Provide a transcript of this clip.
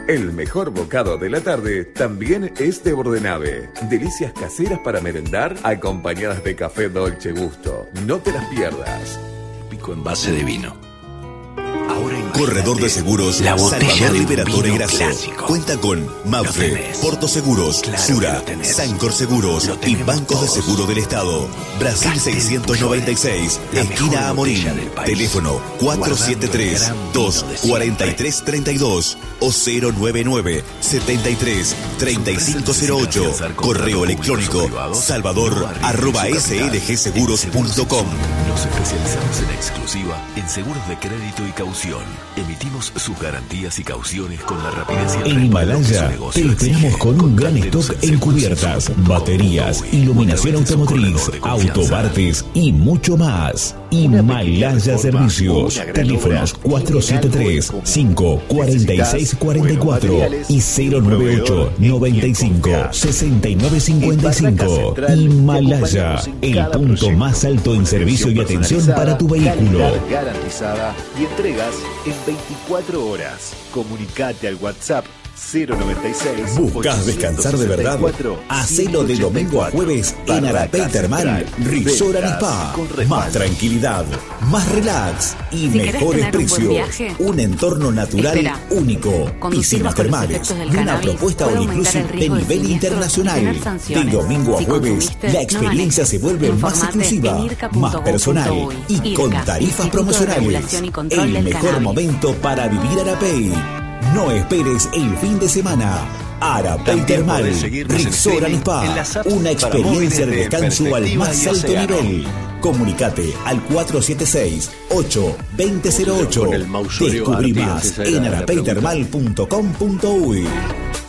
El mejor bocado de la tarde también es de Bordenave. Delicias caseras para merendar, acompañadas de café Dolce Gusto. No te las pierdas. Pico en base de vino. Ahora Corredor de Seguros la Salvador Liberatore Grasso clásico. cuenta con Mapfre, Porto Seguros, Sura, Sancor Seguros y Bancos de Seguro del Estado. Brasil Castel 696, esquina Amorín. Teléfono 473-243-32 o 099-73-3508. Correo electrónico salvador@slgseguros.com. Nos especializamos en exclusiva en seguros de crédito y caución. Emitimos sus garantías y cauciones con la rapidez y el En Himalaya te esperamos con un gran stock en cubiertas, baterías, iluminación automotriz, autopartes y mucho más. Himalaya Servicios. Teléfonos 473-546-44 y 098-95-6955. Himalaya, el punto más alto en servicio y atención para tu vehículo. Garantizada y entregas en 24 horas. Comunicate al WhatsApp 096. ¿Buscas descansar de verdad? Hacelo de domingo a jueves en Arapey Termal Resort and Spa. Más tranquilidad, más relax y mejores precios. Un entorno natural único. Piscinas termales y una propuesta all inclusive de nivel internacional. De domingo a jueves, la experiencia se vuelve más exclusiva, más personal y con tarifas promocionales. El mejor momento para vivir Arapey. No esperes el fin de semana. Arapey Termal Resort and Spa. Una experiencia de descanso al más alto nivel. Comunicate al 476-8-2008. Descubrí más en arapeytermal.com.uy.